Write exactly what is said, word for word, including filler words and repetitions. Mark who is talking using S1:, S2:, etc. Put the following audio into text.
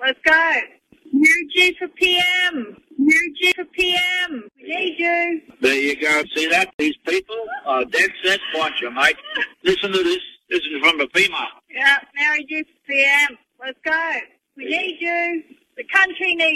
S1: Let's go. New G for P M. New G for P M. We need you.
S2: There you go. See that? These people are dead set watcher, mate. Listen to this. This is from a female.
S1: Yeah, now G for P M. Let's go. We need you. The country needs